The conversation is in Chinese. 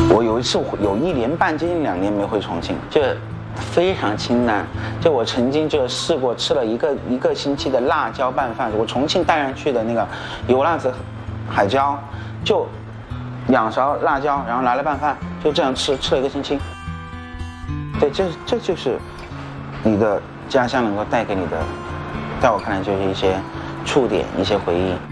我有一次有1年半，接近2年没回重庆，就非常清淡。就我曾经就试过吃了一个星期的辣椒拌饭，我重庆带上去的那个油辣子海椒，就2勺辣椒，然后拿来拌饭，就这样吃了1个星期。对，这就是你的家乡能够带给你的，在我看来就是一些触点，一些回忆。